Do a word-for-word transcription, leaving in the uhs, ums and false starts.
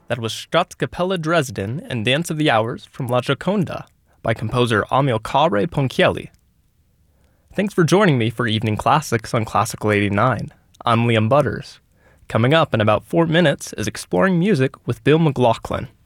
That was Staatskapelle Dresden and Dance of the Hours from La Gioconda by composer Amilcare Ponchielli. Thanks for joining me for Evening Classics on Classical eighty-nine. I'm Liam Butters. Coming up in about four minutes is Exploring Music with Bill McLaughlin.